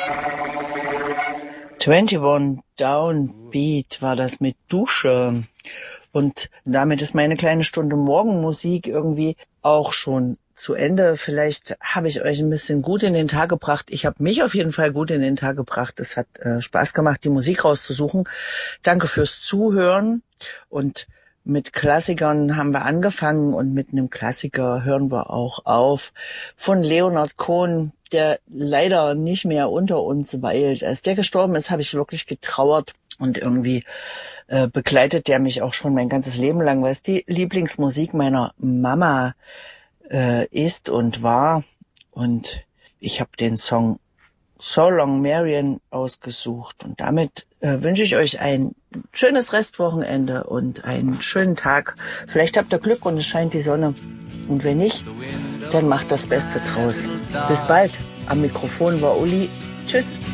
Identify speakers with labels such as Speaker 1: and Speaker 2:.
Speaker 1: 21 Downbeat war das mit Dusche. Und damit ist meine kleine Stunde Morgenmusik irgendwie auch schon zu Ende. Vielleicht habe ich euch ein bisschen gut in den Tag gebracht. Ich habe mich auf jeden Fall gut in den Tag gebracht. Es hat Spaß gemacht, die Musik rauszusuchen. Danke fürs Zuhören. Und mit Klassikern haben wir angefangen und mit einem Klassiker hören wir auch auf. Von Leonard Cohen, der leider nicht mehr unter uns weilt. Als der gestorben ist, habe ich wirklich getrauert. Und irgendwie begleitet der mich auch schon mein ganzes Leben lang, weil es die Lieblingsmusik meiner Mama ist und war. Und ich habe den Song So Long Marian ausgesucht. Und damit wünsche ich euch ein schönes Restwochenende und einen schönen Tag. Vielleicht habt ihr Glück und es scheint die Sonne. Und wenn nicht, dann macht das Beste draus. Bis bald. Am Mikrofon war Uli. Tschüss.